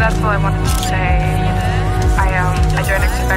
that's all I wanted to say. I don't expect